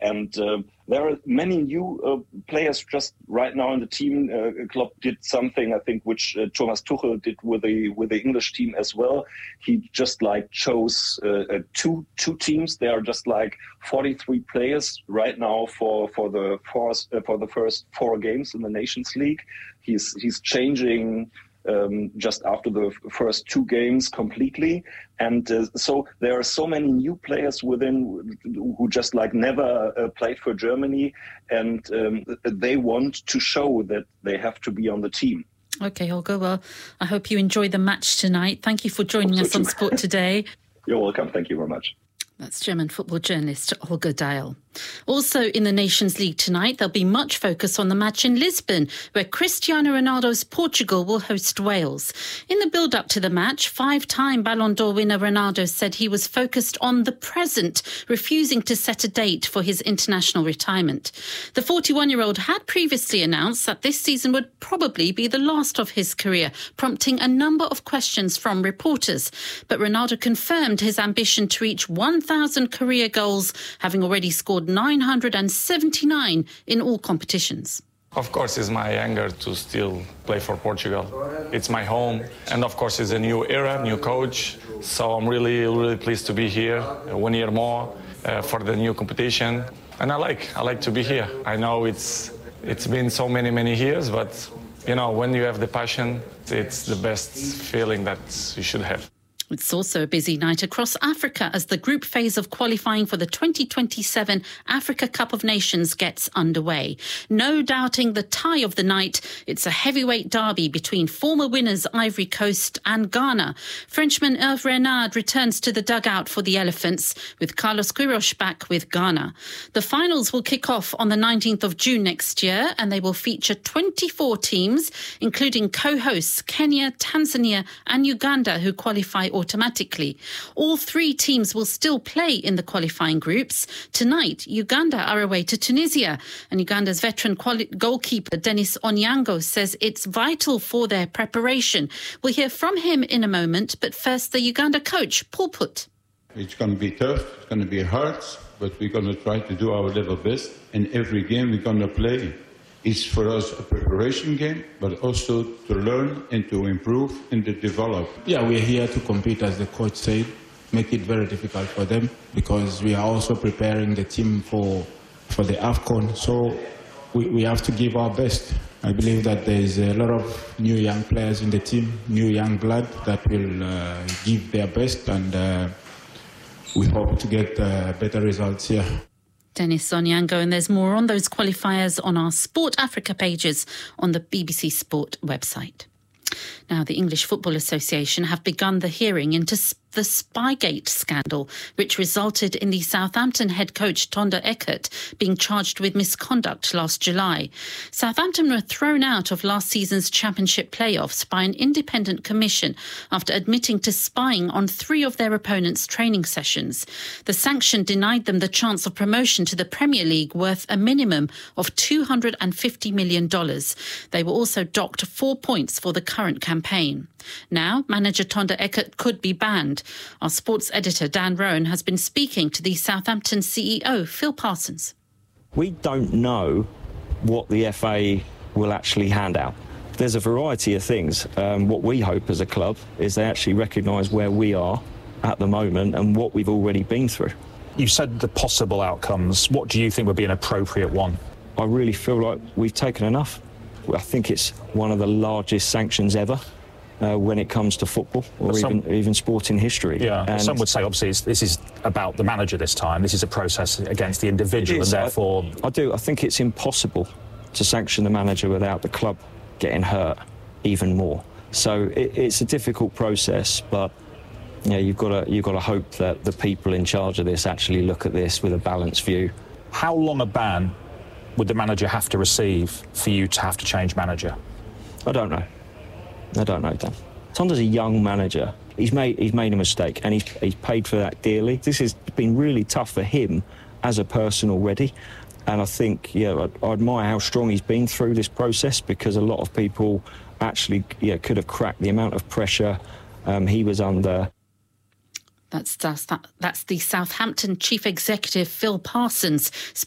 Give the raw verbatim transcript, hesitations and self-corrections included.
And uh, there are many new uh, players just right now in the team. Uh, Klopp did something, I think, which uh, Thomas Tuchel did with the with the English team as well. He just like chose uh, uh, two two teams. There are just like forty-three players right now for for the first uh, for the first four games in the Nations League. He's he's changing. Um, just after the first two games completely. And uh, so there are so many new players within who just like never uh, played for Germany, and um, they want to show that they have to be on the team. Okay, Holger, well, I hope you enjoy the match tonight. Thank you for joining so us on too. Sport Today. You're welcome. Thank you very much. That's German football journalist Holger Dale. Also in the Nations League tonight, there'll be much focus on the match in Lisbon, where Cristiano Ronaldo's Portugal will host Wales. In the build-up to the match, five-time Ballon d'Or winner Ronaldo said he was focused on the present, refusing to set a date for his international retirement. The forty-one-year-old had previously announced that this season would probably be the last of his career, prompting a number of questions from reporters. But Ronaldo confirmed his ambition to reach one thousand career goals, having already scored nine hundred seventy-nine in all competitions. Of course, it's my anger to still play for Portugal. It's my home. And of course, it's a new era, new coach. So I'm really, really pleased to be here one year more uh, for the new competition. And I like, I like to be here. I know it's, it's been so many, many years, but, you know, when you have the passion, it's the best feeling that you should have. It's also a busy night across Africa as the group phase of qualifying for the twenty twenty-seven Africa Cup of Nations gets underway. No doubting the tie of the night. It's a heavyweight derby between former winners Ivory Coast and Ghana. Frenchman Hervé Renard returns to the dugout for the Elephants, with Carlos Queiroz back with Ghana. The finals will kick off on the nineteenth of June next year, and they will feature twenty-four teams, including co-hosts Kenya, Tanzania and Uganda, who qualify automatically. All three teams will still play in the qualifying groups. Tonight, Uganda are away to Tunisia, and Uganda's veteran quali- goalkeeper Dennis Onyango says it's vital for their preparation. We'll hear from him in a moment, but first the Uganda coach, Paul Put. It's going to be tough, it's going to be hard, but we're going to try to do our level best. And every game we're going to play is for us a preparation game, but also to learn and to improve and to develop. Yeah, we're here to compete, as the coach said, make it very difficult for them, because we are also preparing the team for for the AFCON. So we, we have to give our best. I believe that there is a lot of new young players in the team, new young blood that will uh, give their best, and uh, we hope to get uh, better results here. Dennis Onyango, and there's more on those qualifiers on our Sport Africa pages on the B B C Sport website. Now, the English Football Association have begun the hearing into the Spygate scandal, which resulted in the Southampton head coach Thonder Eckert being charged with misconduct last July. Southampton were thrown out of last season's championship playoffs by an independent commission after admitting to spying on three of their opponents' training sessions. The sanction denied them the chance of promotion to the Premier League, worth a minimum of two hundred fifty million dollars. They were also docked four points for the current campaign. Now, manager Thonder Eckert could be banned. Our sports editor Dan Rowan has been speaking to the Southampton C E O, Phil Parsons. We don't know what the F A will actually hand out. There's a variety of things. Um, what we hope as a club is they actually recognise where we are at the moment and what we've already been through. You said the possible outcomes. What do you think would be an appropriate one? I really feel like we've taken enough. I think it's one of the largest sanctions ever. Uh, when it comes to football or some, even even sport in history. Yeah, and some would say obviously it's, this is about the manager this time. This is a process against the individual, and therefore... I, I do. I think it's impossible to sanction the manager without the club getting hurt even more. So it, it's a difficult process, but you know, you've got to you've got to hope that the people in charge of this actually look at this with a balanced view. How long a ban would the manager have to receive for you to have to change manager? I don't know. I don't know, Dan. Thonder's a young manager. He's made he's made a mistake, and he's he's paid for that dearly. This has been really tough for him as a person already, and I think yeah, I, I admire how strong he's been through this process, because a lot of people actually yeah could have cracked the amount of pressure um, he was under. That's, that's, that's the Southampton Chief Executive, Phil Parsons,